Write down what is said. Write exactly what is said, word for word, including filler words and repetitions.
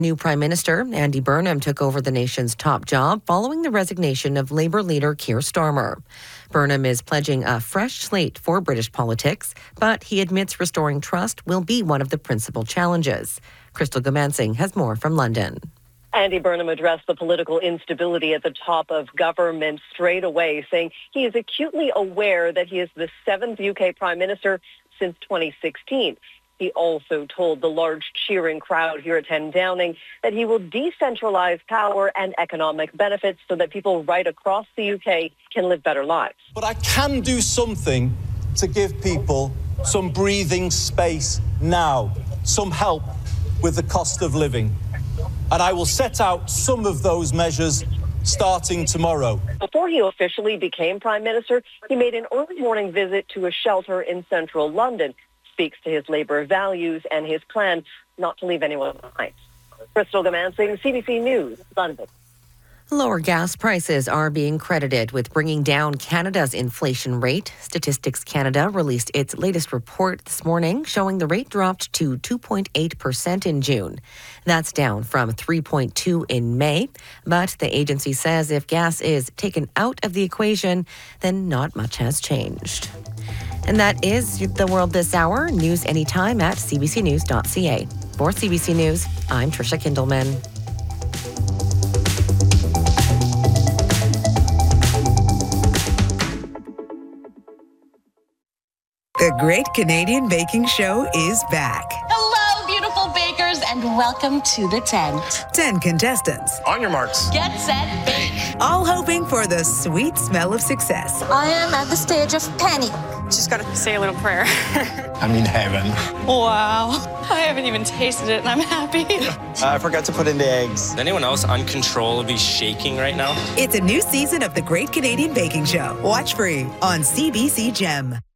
New Prime Minister Andy Burnham took over the nation's top job following the resignation of Labour leader Keir Starmer. Burnham is pledging a fresh slate for British politics, but he admits restoring trust will be one of the principal challenges. Crystal Gamansing has more from London. Andy Burnham addressed the political instability at the top of government straight away, saying he is acutely aware that he is the seventh U K Prime Minister since twenty sixteen. He also told the large cheering crowd here at ten Downing that he will decentralize power and economic benefits so that people right across the U K can live better lives. But I can do something to give people some breathing space now, some help with the cost of living. And I will set out some of those measures starting tomorrow. Before he officially became Prime Minister, he made an early morning visit to a shelter in central London. Speaks to his Labour values and his plan not to leave anyone behind. Crystal Gamansing, C B C News, London. Lower gas prices are being credited with bringing down Canada's inflation rate. Statistics Canada released its latest report this morning, showing the rate dropped to two point eight percent in June. That's down from three point two in May. But the agency says if gas is taken out of the equation, then not much has changed. And that is the world this hour. News anytime at c b c news dot c a. For C B C News, I'm Trisha Kindelman. The Great Canadian Baking Show is back. Hello, beautiful bakers, and welcome to the tent. Ten contestants. On your marks. Get set, bake. All hoping for the sweet smell of success. I am at the stage of panic. Just got to say a little prayer. I'm in heaven. Wow. I haven't even tasted it, and I'm happy. uh, I forgot to put in the eggs. Is anyone else uncontrollably shaking right now? It's a new season of The Great Canadian Baking Show. Watch free on C B C Gem.